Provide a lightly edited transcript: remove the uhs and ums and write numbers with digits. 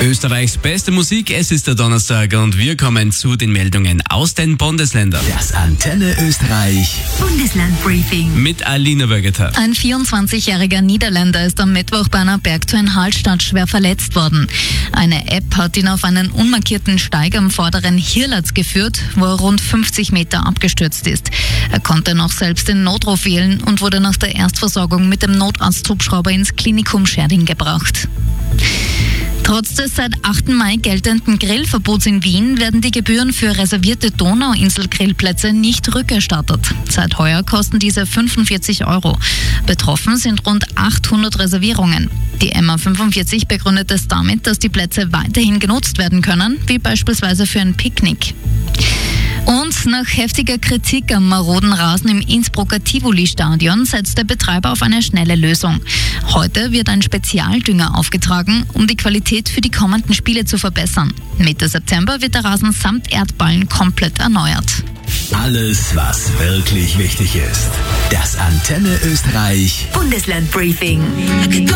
Österreichs beste Musik, es ist der Donnerstag und wir kommen zu den Meldungen aus den Bundesländern. Das Antenne Österreich Bundesland-Briefing. Mit Alina Bögeter. Ein 24-jähriger Niederländer ist am Mittwoch bei einer Bergtour in Hallstatt schwer verletzt worden. Eine App hat ihn auf einen unmarkierten Steig am vorderen Hirlatz geführt, wo er rund 50 Meter abgestürzt ist. Er konnte noch selbst den Notruf wählen und wurde nach der Erstversorgung mit dem Notarzthubschrauber ins Klinikum Scherding gebracht. Trotz des seit 8. Mai geltenden Grillverbots in Wien werden die Gebühren für reservierte Donauinsel-Grillplätze nicht rückerstattet. Seit heuer kosten diese 45 €. Betroffen sind rund 800 Reservierungen. Die MA45 begründet es damit, dass die Plätze weiterhin genutzt werden können, wie beispielsweise für ein Picknick. Und nach heftiger Kritik am maroden Rasen im Innsbrucker Tivoli-Stadion setzt der Betreiber auf eine schnelle Lösung. Heute wird ein Spezialdünger aufgetragen, um die Qualität für die kommenden Spiele zu verbessern. Mitte September wird der Rasen samt Erdballen komplett erneuert. Alles, was wirklich wichtig ist. Das Antenne Österreich Bundesland-Briefing.